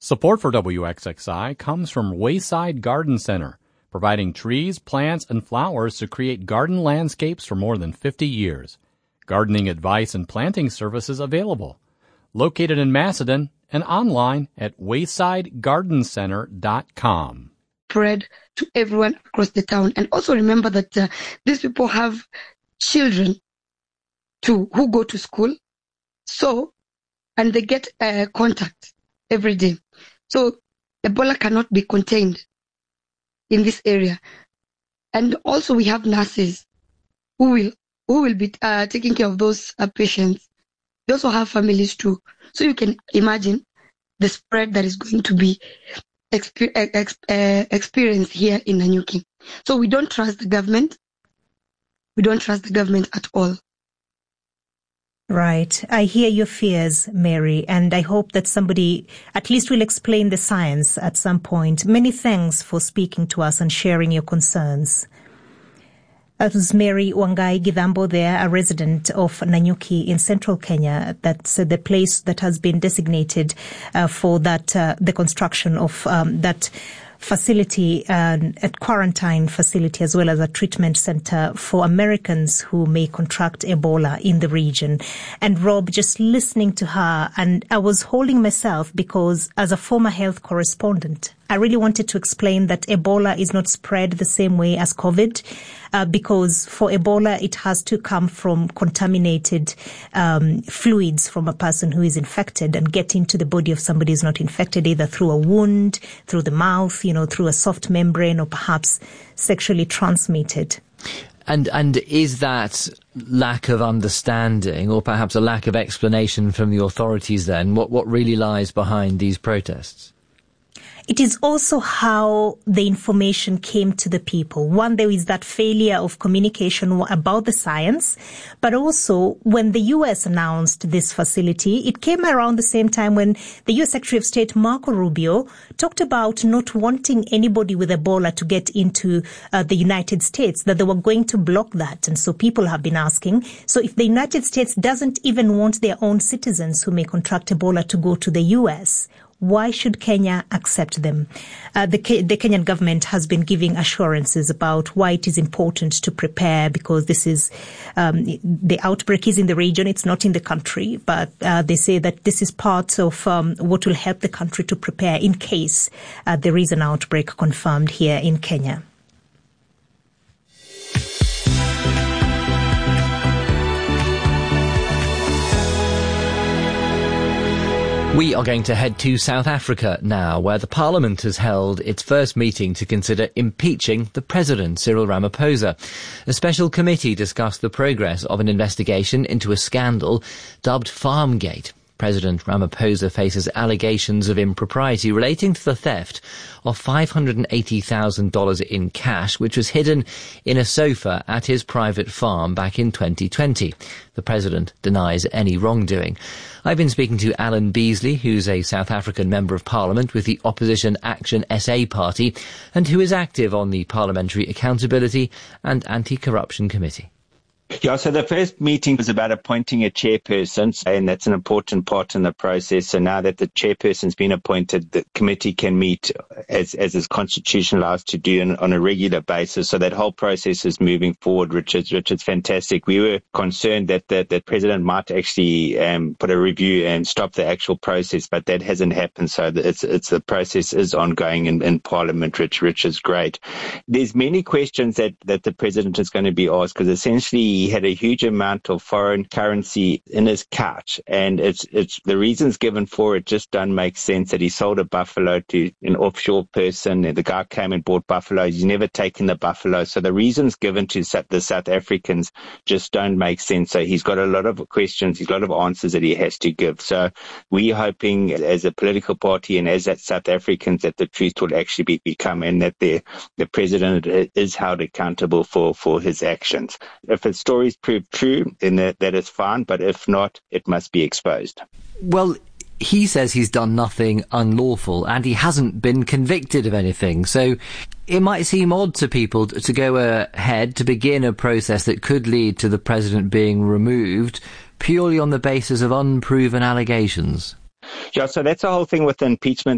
Support for WXXI comes from Wayside Garden Center, providing trees, plants, and flowers to create garden landscapes for more than 50 years. Gardening advice and planting services available. Located in Macedon and online at waysidegardencenter.com. Spread to everyone across the town. And also remember that these people have children too who go to school. And they get contact every day. So Ebola cannot be contained in this area. And also we have nurses who will be taking care of those patients. They also have families too. So you can imagine the spread that is going to be experienced here in Nanyuki. So we don't trust the government. We don't trust the government at all. Right. I hear your fears, Mary, and I hope that somebody at least will explain the science at some point. Many thanks for speaking to us and sharing your concerns. That was Mary Wangai Githambo there, a resident of Nanyuki in central Kenya. That's the place that has been designated for that the construction of that facility, a quarantine facility, as well as a treatment center for Americans who may contract Ebola in the region. And Rob, just listening to her, and I was holding myself because as a former health correspondent, I really wanted to explain that Ebola is not spread the same way as COVID, because for Ebola, it has to come from contaminated fluids from a person who is infected and get into the body of somebody who's not infected, either through a wound, through the mouth, through a soft membrane, or perhaps sexually transmitted. And is that lack of understanding, or perhaps a lack of explanation from the authorities then, what really lies behind these protests? It is also how the information came to the people. One, there is that failure of communication about the science, but also when the U.S. announced this facility, it came around the same time when the U.S. Secretary of State Marco Rubio talked about not wanting anybody with Ebola to get into the United States, that they were going to block that. And so people have been asking, so if the United States doesn't even want their own citizens who may contract Ebola to go to the U.S., why should Kenya accept them? The Kenyan government has been giving assurances about why it is important to prepare, because this is the outbreak is in the region, it's not in the country, but they say that this is part of what will help the country to prepare in case there is an outbreak confirmed here in Kenya. We are going to head to South Africa now, where the Parliament has held its first meeting to consider impeaching the President, Cyril Ramaphosa. A special committee discussed the progress of an investigation into a scandal dubbed Farmgate. President Ramaphosa faces allegations of impropriety relating to the theft of $580,000 in cash, which was hidden in a sofa at his private farm back in 2020. The president denies any wrongdoing. I've been speaking to Alan Beasley, who's a South African Member of Parliament with the Opposition Action SA Party, and who is active on the Parliamentary Accountability and Anti-Corruption Committee. Yeah, so the first meeting was about appointing a chairperson, and that's an important part in the process. So now that the chairperson's been appointed, the committee can meet as its constitution allows to do on a regular basis. So that whole process is moving forward, which is fantastic. We were concerned that the president might actually put a review and stop the actual process, but that hasn't happened. So the process is ongoing in Parliament, which is great. There's many questions that the president is going to be asked, because essentially he had a huge amount of foreign currency in his couch, and it's the reasons given for it just don't make sense. That he sold a buffalo to an offshore person, and the guy came and bought buffaloes. He's never taken the buffalo. So the reasons given to the South Africans just don't make sense. So he's got a lot of questions, he's got a lot of answers that he has to give. So we're hoping as a political party and as South Africans that the truth will actually become, and that the president is held accountable for his actions. If it's stories prove true, then that is fine, but if not, it must be exposed. Well, he says he's done nothing unlawful and he hasn't been convicted of anything, so it might seem odd to people to go ahead to begin a process that could lead to the president being removed purely on the basis of unproven allegations. Yeah, so that's the whole thing with the impeachment